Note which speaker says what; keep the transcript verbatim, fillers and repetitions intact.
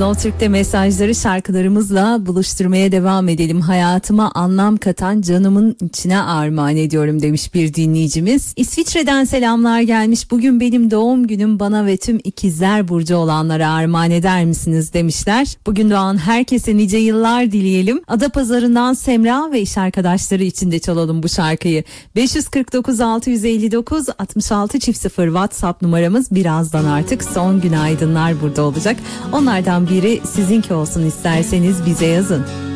Speaker 1: Slow Türk'te mesajları şarkılarımızla buluşturmaya devam edelim. Hayatıma anlam katan canımın içine armağan ediyorum demiş bir dinleyicimiz. İsviçre'den selamlar gelmiş. Bugün benim doğum günüm, bana ve tüm ikizler burcu olanlara armağan eder misiniz demişler. Bugün doğan herkese nice yıllar dileyelim. Adapazarı'ndan Semra ve iş arkadaşları için de çalalım bu şarkıyı. beş yüz kırk dokuz altı yüz elli dokuz altmış altı çift sıfır WhatsApp numaramız. Birazdan artık son günaydınlar burada olacak. Onlardan biri sizinki olsun, isterseniz bize yazın.